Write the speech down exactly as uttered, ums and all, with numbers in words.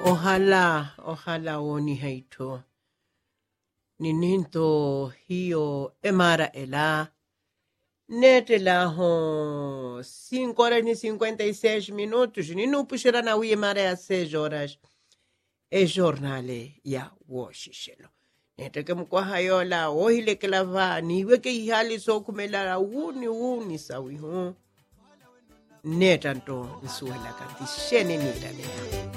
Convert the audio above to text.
Ojalá, ojalá woni haito. Nininto hiyo emara ela. Nete la ho cinco horas e cinquenta e seis minutos. Ninu puxera na ui emara a seis horas. E jornale ya washishelo. Nete ke mkwaha yola ohile ke lava. Niwe ke ihali so kumela uni uni sawi ho. Netanto nsuela kati shene nita neta.